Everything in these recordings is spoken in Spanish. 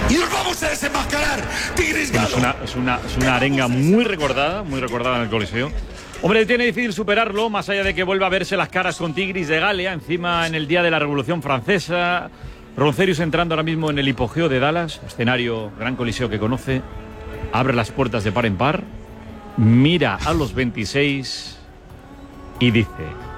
y nos vamos a desenmascarar, Tigris Galo. Es una arenga muy recordada en el Coliseo. Hombre, tiene difícil superarlo, más allá de que vuelva a verse las caras con Tigris de Galia, encima en el día de la Revolución Francesa. Roncerius entrando ahora mismo en el hipogeo de Dallas, escenario, gran Coliseo que conoce, abre las puertas de par en par, mira a los 26 y dice: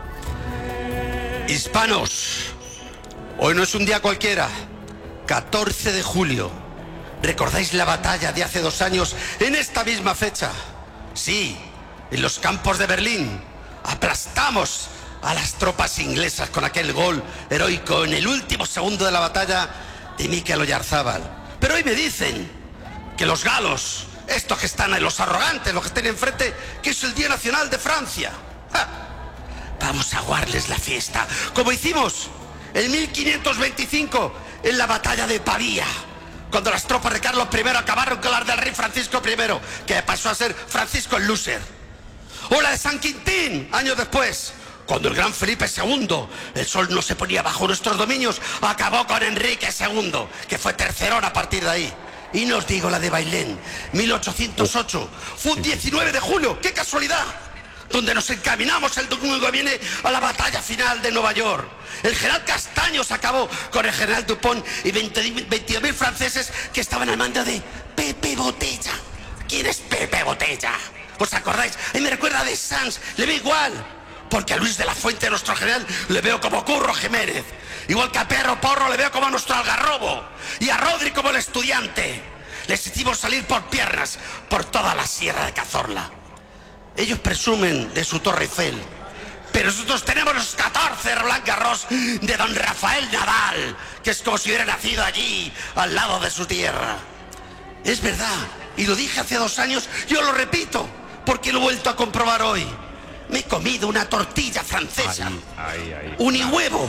hispanos, hoy no es un día cualquiera, 14 de julio. ¿Recordáis la batalla de hace 2 años en esta misma fecha? Sí, en los campos de Berlín aplastamos a las tropas inglesas con aquel gol heroico en el último segundo de la batalla de Mikel Oyarzábal. Pero hoy me dicen que los galos, estos que están ahí, los arrogantes, los que estén enfrente, que es el Día Nacional de Francia. ¡Ja! Vamos a aguarles la fiesta, como hicimos en 1525 en la batalla de Pavía, cuando las tropas de Carlos I acabaron con las del rey Francisco I, que pasó a ser Francisco el Lúcer. O la de San Quintín, años después, cuando el gran Felipe II, el sol no se ponía bajo nuestros dominios, acabó con Enrique II, que fue tercerón a partir de ahí. Y no os digo la de Bailén, 1808, fue un 19 de julio, ¡qué casualidad! Donde nos encaminamos el domingo que viene a la batalla final de Nueva York. El general Castaños acabó con el general Dupont y 22.000 franceses que estaban al mando de Pepe Botella. ¿Quién es Pepe Botella? ¿Os acordáis? A mí me recuerda a de Sanz, le veo igual. Porque a Luis de la Fuente, nuestro general, le veo como Curro Jiménez. Igual que a Perro Porro le veo como a nuestro Algarrobo. Y a Rodri como el estudiante. Les hicimos salir por piernas por toda la sierra de Cazorla. Ellos presumen de su Torre Eiffel, pero nosotros tenemos los 14 Roland Garros de don Rafael Nadal, que es como si hubiera nacido allí, al lado de su tierra. Es verdad, y lo dije hace 2 años, yo lo repito, porque lo he vuelto a comprobar hoy. Me he comido una tortilla francesa, unihuevo,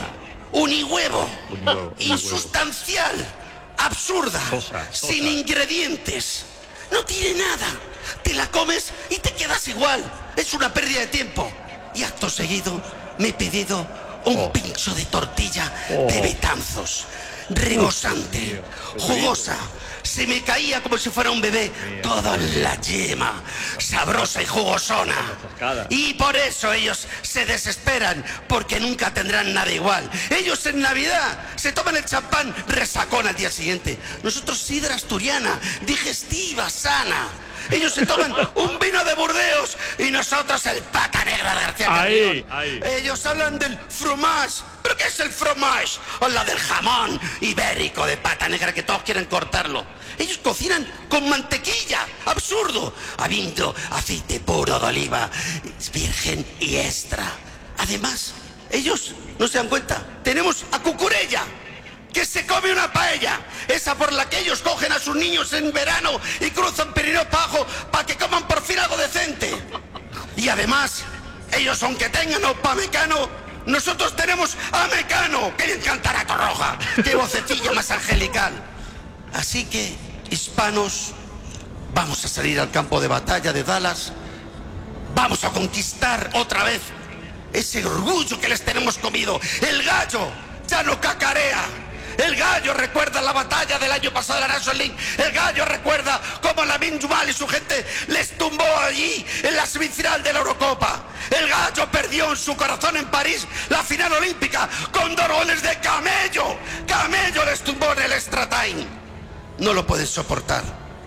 insustancial, absurda, sin ingredientes, no tiene nada. Te la comes y te quedas igual. Es una pérdida de tiempo. Y acto seguido me he pedido un pincho de tortilla de Betanzos, rebosante, jugosa. Se me caía como si fuera un bebé toda la yema, sabrosa y jugosona. Y por eso ellos se desesperan, porque nunca tendrán nada igual. Ellos en Navidad se toman el champán resacón al día siguiente. Nosotros sidra asturiana, digestiva, sana. Ellos se toman un vino de Burdeos y nosotros el pata negra de García Carrión. Ellos hablan del fromage. ¿Pero qué es el fromage? Habla del jamón ibérico de pata negra que todos quieren cortarlo. Ellos cocinan con mantequilla. Absurdo. Habiendo aceite puro de oliva, virgen y extra. Además, ellos no se dan cuenta. Tenemos a Cucurella, que se come una paella, esa por la que ellos cogen a sus niños en verano y cruzan Pirineo Pajo para que coman por fin algo decente. Y además, ellos aunque tengan Opa Mecano, nosotros tenemos a Mecano, que le encantará Torroja, qué vocecilla más angelical. Así que, hispanos, vamos a salir al campo de batalla de Dallas, vamos a conquistar otra vez ese orgullo que les tenemos comido. El gallo ya no cacarea. El gallo recuerda la batalla del año pasado de la National League. El gallo recuerda cómo Lamine Yamal y su gente les tumbó allí en la semifinal de la Eurocopa. El gallo perdió en su corazón en París la final olímpica con 2 goles de Camello. Camello les tumbó en el extra time. No lo pueden soportar.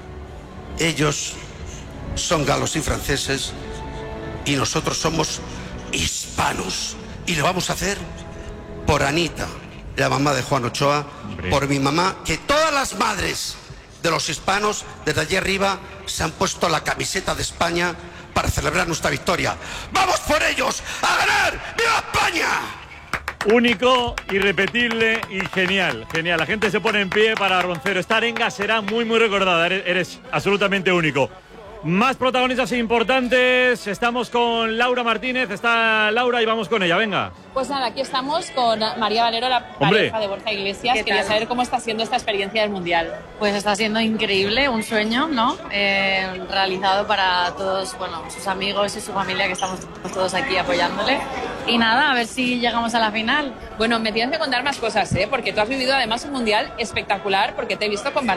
Ellos son galos y franceses y nosotros somos hispanos. Y lo vamos a hacer por Anita, la mamá de Juan Ochoa, por mi mamá, que todas las madres de los hispanos desde allí arriba se han puesto la camiseta de España para celebrar nuestra victoria. ¡Vamos por ellos a ganar! ¡Viva España! Único, irrepetible y genial. Genial. La gente se pone en pie para Roncero. Esta arenga será muy, muy recordada. Eres absolutamente único. Más protagonistas importantes. Estamos con Laura Martínez. Está Laura y vamos con ella. Venga. Pues nada, aquí estamos con María Valero, la pareja de Borja Iglesias. Quería saber cómo está siendo esta experiencia del Mundial. Pues está siendo increíble, un sueño, ¿no? Realizado para todos, bueno, sus amigos y su familia, que estamos todos aquí apoyándole. Y nada, a ver si llegamos a la final. Bueno, me tienes que contar más cosas, ¿eh? Porque tú has vivido además un Mundial espectacular, porque te he visto con